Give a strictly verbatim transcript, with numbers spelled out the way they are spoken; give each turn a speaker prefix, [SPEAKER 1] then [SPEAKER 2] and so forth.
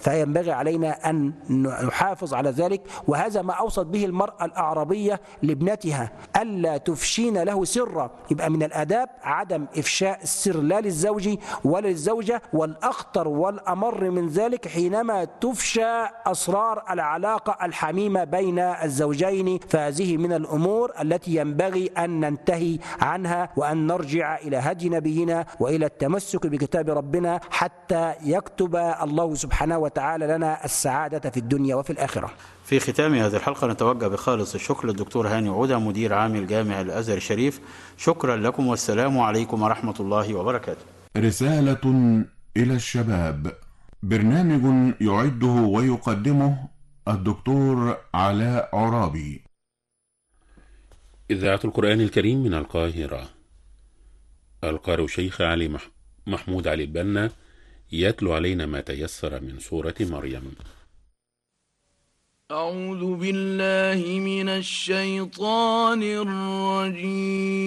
[SPEAKER 1] فينبغي علينا أن نحافظ على ذلك. وهذا ما أوصت به المرأة الأعرابية لابنتها، ألا تفشين له سرا. يبقى من الآداب عدم إفشاء السر لا للزوج ولا للزوجة، والأخطر والأمر من ذلك حينما تفشى أسرار العلاقة الحميمة بين الزوجين. فهذه من الأمور التي ينبغي أن ننتهي عنها، وأن نرجع إلى هدي نبينا وإلى التمسك بكتاب ربنا حتى يكتب الله سبحانه وتعالى لنا السعادة في الدنيا وفي الآخرة.
[SPEAKER 2] في ختام هذه الحلقة نتوجه بخالص الشكر للدكتور هاني عودة مدير عام الجامع الأزهر الشريف. شكرا لكم والسلام عليكم ورحمة الله وبركاته.
[SPEAKER 3] رسالة إلى الشباب، برنامج يعده ويقدمه الدكتور علاء عرابي.
[SPEAKER 4] إذاعة القرآن الكريم من القاهرة. القارئ شيخ علي مح... محمود علي البنا يتلو علينا ما تيسر من سورة مريم.
[SPEAKER 5] أعوذ بالله من الشيطان الرجيم.